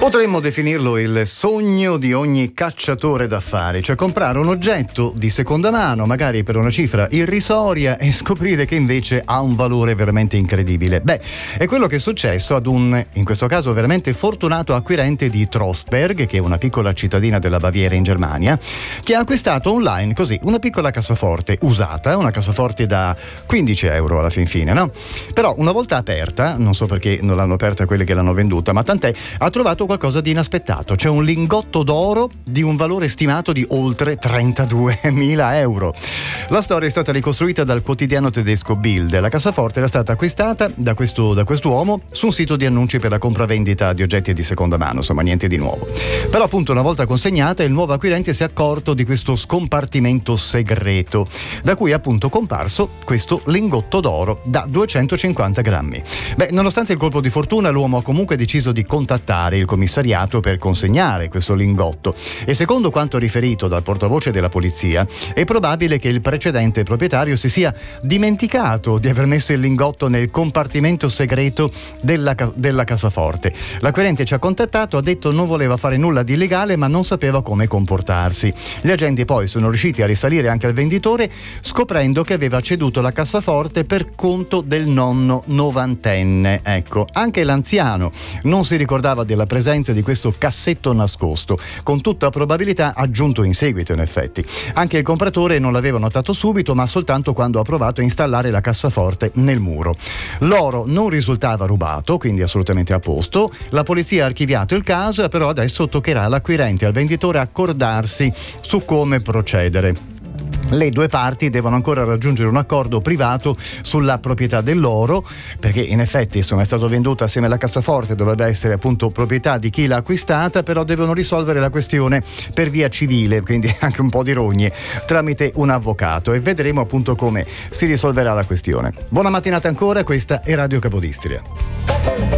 Potremmo definirlo il sogno di ogni cacciatore d'affari, cioè comprare un oggetto di seconda mano, magari per una cifra irrisoria, e scoprire che invece ha un valore veramente incredibile. Beh, è quello che è successo ad un, in questo caso veramente fortunato acquirente di Trostberg, che è una piccola cittadina della Baviera in Germania, che ha acquistato online così una piccola cassaforte usata, una cassaforte da 15 euro alla fin fine, no? Però una volta aperta, non so perché non l'hanno aperta quelli che l'hanno venduta, ma tant'è, ha trovato qualcosa di inaspettato. C'è un lingotto d'oro di un valore stimato di oltre 32.000 euro. La storia è stata ricostruita dal quotidiano tedesco Bild. La cassaforte era stata acquistata da quest'uomo su un sito di annunci per la compravendita di oggetti di seconda mano, insomma niente di nuovo. Però appunto una volta consegnata il nuovo acquirente si è accorto di questo scompartimento segreto, da cui è appunto comparso questo lingotto d'oro da 250 grammi. Beh, nonostante il colpo di fortuna, l'uomo ha comunque deciso di contattare il commissariato per consegnare questo lingotto, e secondo quanto riferito dal portavoce della polizia è probabile che il precedente proprietario si sia dimenticato di aver messo il lingotto nel compartimento segreto della cassaforte. L'acquirente ci ha contattato, ha detto non voleva fare nulla di illegale ma non sapeva come comportarsi. Gli agenti poi sono riusciti a risalire anche al venditore, scoprendo che aveva ceduto la cassaforte per conto del nonno novantenne. Ecco, anche l'anziano non si ricordava della presenza di questo cassetto nascosto, con tutta probabilità aggiunto in seguito in effetti. Anche il compratore non l'aveva notato subito, ma soltanto quando ha provato a installare la cassaforte nel muro. L'oro non risultava rubato, quindi assolutamente a posto. La polizia ha archiviato il caso, però adesso toccherà all'acquirente e al venditore accordarsi su come procedere. Le due parti devono ancora raggiungere un accordo privato sulla proprietà dell'oro, perché in effetti insomma è stato venduto assieme alla cassaforte, dovrebbe essere appunto proprietà di chi l'ha acquistata, però devono risolvere la questione per via civile, quindi anche un po' di rogne, tramite un avvocato, e vedremo appunto come si risolverà la questione. Buona mattinata ancora, questa è Radio Capodistria.